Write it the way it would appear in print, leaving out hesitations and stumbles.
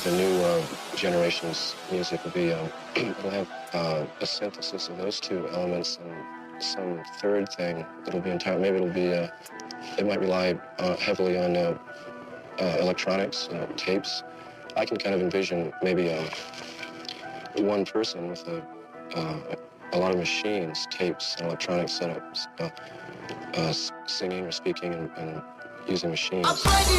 the new generation's music will be, it'll have a synthesis of those two elements and some third thing that'll be entire. Maybe it'll be, it might rely heavily on electronics, tapes. I can kind of envision maybe one person with a lot of machines, tapes, and electronic setups, singing or speaking and using machines.